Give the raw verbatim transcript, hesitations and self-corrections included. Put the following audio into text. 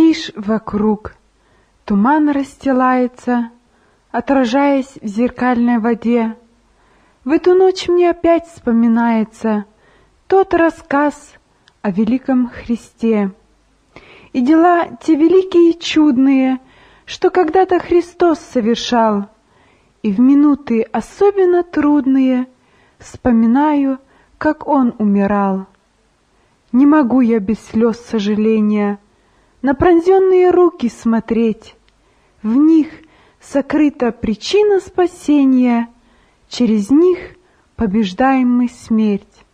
Тишь вокруг, туман расстилается, отражаясь в зеркальной воде. В эту ночь мне опять вспоминается тот рассказ о великом Христе. И дела те великие и чудные, что когда-то Христос совершал, и в минуты особенно трудные вспоминаю, как Он умирал. Не могу я без слез сожаления на пронзенные руки смотреть. В них сокрыта причина спасения, через них побеждаем мы смерть.